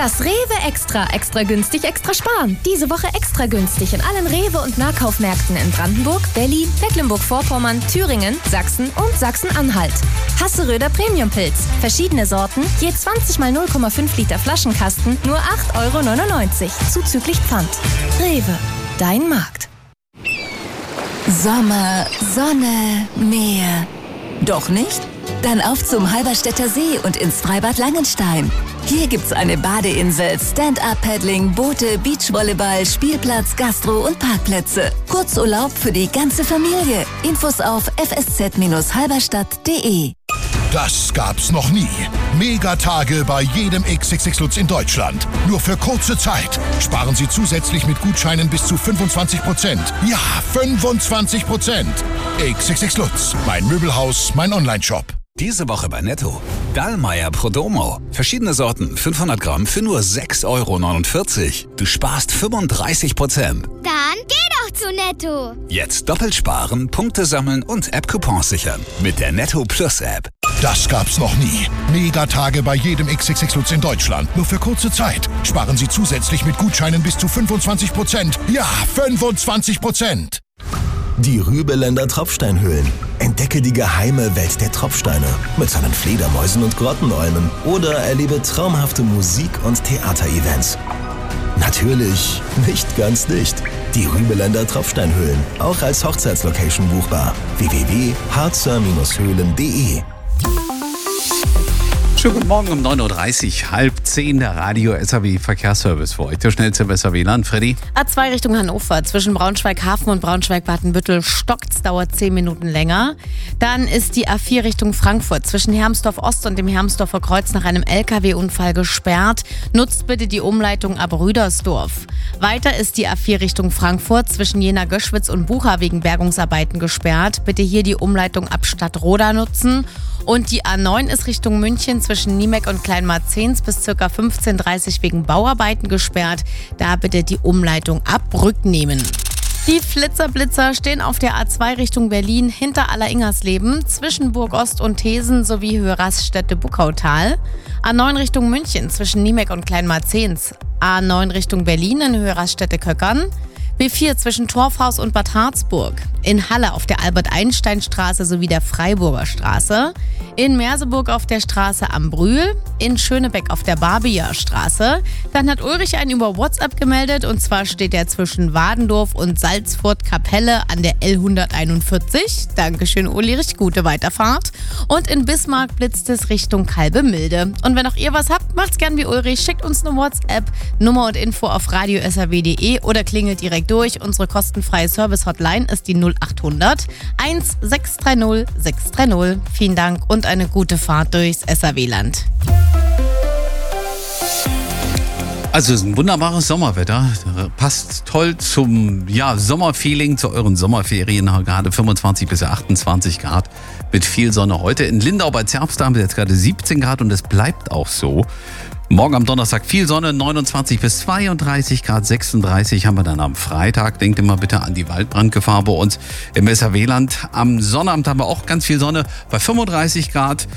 Das Rewe Extra. Extra günstig, extra sparen. Diese Woche extra günstig in allen Rewe- und Nahkaufmärkten in Brandenburg, Berlin, Mecklenburg-Vorpommern, Thüringen, Sachsen und Sachsen-Anhalt. Hasseröder Premiumpilz. Verschiedene Sorten, je 20 mal 0,5 Liter Flaschenkasten, nur 8,99 €, zuzüglich Pfand. Rewe, dein Markt. Sommer, Sonne, Meer. Doch nicht? Dann auf zum Halberstädter See und ins Freibad Langenstein. Hier gibt's eine Badeinsel, Stand-Up-Paddling, Boote, Beachvolleyball, Spielplatz, Gastro und Parkplätze. Kurzurlaub für die ganze Familie. Infos auf fsz-halberstadt.de. Das gab's noch nie. Megatage bei jedem XXX Lutz in Deutschland. Nur für kurze Zeit. Sparen Sie zusätzlich mit Gutscheinen bis zu 25%. Ja, 25%. XXX Lutz. Mein Möbelhaus, mein Onlineshop. Diese Woche bei Netto. Dallmayr Prodomo. Verschiedene Sorten, 500 Gramm für nur 6,49 €. Du sparst 35%. Dann geh doch zu Netto. Jetzt doppelt sparen, Punkte sammeln und App-Coupons sichern. Mit der Netto Plus App. Das gab's noch nie. Megatage bei jedem XXX Lutz in Deutschland. Nur für kurze Zeit. Sparen Sie zusätzlich mit Gutscheinen bis zu 25%. Ja, 25%. Die Rübeländer Tropfsteinhöhlen. Entdecke die geheime Welt der Tropfsteine mit seinen Fledermäusen und Grottenolmen oder erlebe traumhafte Musik- und Theaterevents. Natürlich nicht ganz dicht. Die Rübeländer Tropfsteinhöhlen, auch als Hochzeitslocation buchbar. www.harzer-höhlen.de. Schönen guten Morgen um 9:30 Uhr, 9:30, der Radio-SAW-Verkehrsservice für euch. Der schnellste Besser-WLAN, Freddy. A2 Richtung Hannover, zwischen Braunschweig-Hafen und Braunschweig-Badenbüttel stockt's, dauert 10 Minuten länger. Dann ist die A4 Richtung Frankfurt, zwischen Hermsdorf-Ost und dem Hermsdorfer Kreuz nach einem LKW-Unfall gesperrt. Nutzt bitte die Umleitung ab Rüdersdorf. Weiter ist die A4 Richtung Frankfurt, zwischen Jena-Göschwitz und Bucha wegen Bergungsarbeiten gesperrt. Bitte hier die Umleitung ab Stadtroda nutzen. Und die A9 ist Richtung München zwischen Niemeck und Kleinmarzens bis ca. 15:30 wegen Bauarbeiten gesperrt. Da bitte die Umleitung ab Brück nehmen. Die Flitzer-Blitzer stehen auf der A2 Richtung Berlin hinter Alleringhersleben, zwischen Burgost und Thesen sowie Höhe-Raststätte-Buckautal. A9 Richtung München zwischen Niemeck und Kleinmarzens. A9 Richtung Berlin in Höhe-Raststätte-Köckern. B4 zwischen Torfhaus und Bad Harzburg. In Halle auf der Albert-Einstein-Straße sowie der Freiburger Straße. In Merseburg auf der Straße am Brühl. In Schönebeck auf der Barbier Straße. Dann hat Ulrich einen über WhatsApp gemeldet und zwar steht er zwischen Wadendorf und Salzfurt-Kapelle an der L141. Dankeschön, Ulrich, gute Weiterfahrt. Und in Bismarck blitzt es Richtung Kalbemilde. Und wenn auch ihr was habt, macht's gern wie Ulrich. Schickt uns eine WhatsApp, Nummer und Info auf radio-SAW.de oder klingelt direkt durch. Unsere kostenfreie Service-Hotline ist die 0800 1630 630. Vielen Dank und eine gute Fahrt durchs SAW-Land. Also es ist ein wunderbares Sommerwetter. Passt toll zum Sommerfeeling, zu euren Sommerferien. Gerade 25 bis 28 Grad mit viel Sonne heute. In Lindau bei Zerbst haben wir jetzt gerade 17 Grad und es bleibt auch so. Morgen am Donnerstag viel Sonne, 29 bis 32 Grad, 36 haben wir dann am Freitag. Denkt immer bitte an die Waldbrandgefahr bei uns im SAW-Land. Am Sonnabend haben wir auch ganz viel Sonne bei 35 Grad.